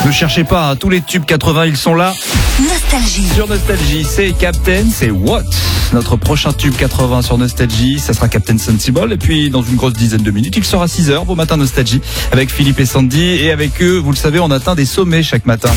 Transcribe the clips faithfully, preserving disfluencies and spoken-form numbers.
Ne cherchez pas, hein, tous les tubes quatre-vingts, ils sont là. Nostalgie. Sur Nostalgie, c'est Captain, c'est What. Notre prochain tube quatre-vingts sur Nostalgie, ça sera Captain Sensible. Et puis, dans une grosse dizaine de minutes, il sera six heures, vos matins Nostalgie, avec Philippe et Sandy. Et avec eux, vous le savez, on atteint des sommets chaque matin.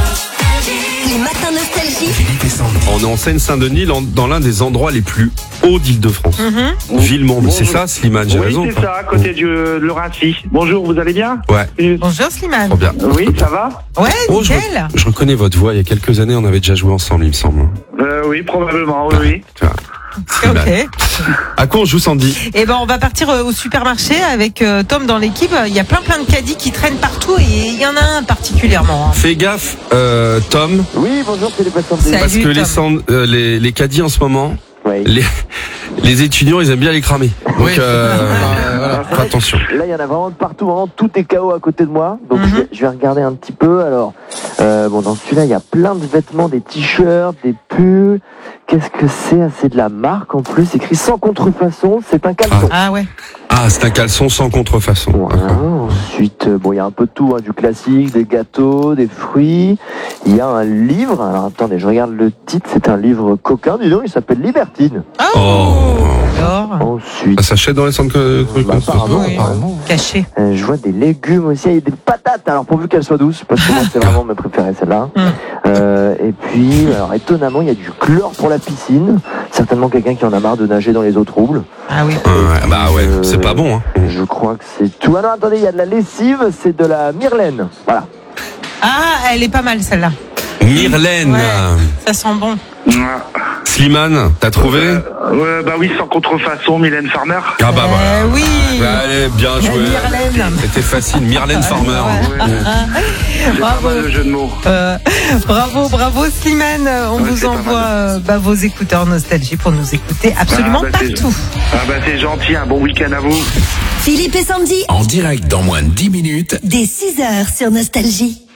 Les matins Nostalgie. Philippe et Sandy. On est en Seine-Saint-Denis, dans l'un des endroits les plus hauts d'Île-de-France. Mm-hmm. Villemont, c'est ça, Slimane, j'ai oui, raison. Oui, c'est ça, à côté du, de Laurency. Bonjour, vous allez bien? Ouais. Bonjour Slimane. Trop bien. Oui, ça va? Ouais, oh, je, nickel. je reconnais votre voix, il y a quelques années, on avait déjà joué ensemble, il me semble. Euh, oui, probablement, oui, oui. Tu vois. Ok. À quoi on joue, Sandy? Eh ben, on va partir au supermarché avec euh, Tom dans l'équipe. Il y a plein plein de caddies qui traînent partout et il y en a un particulièrement. Hein. Fais gaffe, euh, Tom. Oui, bonjour, c'est les patients. Parce Salut, que les, Tom. sand- euh, les, les caddies en ce moment, Oui. les, les étudiants, ils aiment bien les cramer. Donc, euh, voilà, fais attention. Là, il y en a vraiment de partout, vraiment tout est K O à côté de moi. Donc, Mhm. je, vais, je vais regarder un petit peu. Alors, euh, bon, dans celui-là, il y a plein de vêtements, des t-shirts, des pulls. Qu'est-ce que c'est? Ah, c'est de la marque en plus, écrit sans contrefaçon. C'est un caleçon. Ah ouais. Ah, c'est un caleçon sans contrefaçon. Voilà. Ensuite, euh, bon, il y a un peu de tout, hein, du classique, des gâteaux, des fruits. Il y a un livre. Alors, attendez, je regarde le titre. C'est un livre coquin, dis donc. Il s'appelle Libertine. Oh. Oh. Alors, Ensuite, Ça s'achète dans les centres de bah, apparemment, Oui. apparemment. caché. Euh, je vois des légumes aussi, et des patates, alors pourvu qu'elles soient douces, parce que moi c'est vraiment mes préférés celle-là. Mm. Euh, et puis, alors étonnamment, il y a du chlore pour la piscine, certainement quelqu'un qui en a marre de nager dans les eaux troubles. Ah oui. Ouais, bah ouais, c'est pas bon. Hein. Je crois que c'est tout. Ah non, attendez, il y a de la lessive, c'est de la Myrlaine. Voilà. Ah, elle est pas mal celle-là. Myrlaine. Ouais. Ça sent bon. Slimane, t'as trouvé? Euh, euh, bah oui, sans contrefaçon, Mylène Farmer. Ah bah voilà. Euh, oui. Bah, allez, bien joué. Myrlaine. C'était facile, Myrlaine Farmer. Ouais. C'est pas Bravo. mal le jeu de mots. Euh, bravo, bravo Slimane. On Ouais, vous c'est pas envoie mal. euh, bah, vos écouteurs Nostalgie pour nous écouter absolument Ah, bah, c'est- partout. Ah bah c'est gentil, un bon week-end à vous. Philippe et Sandy. En direct dans moins de dix minutes. Dès six heures sur Nostalgie.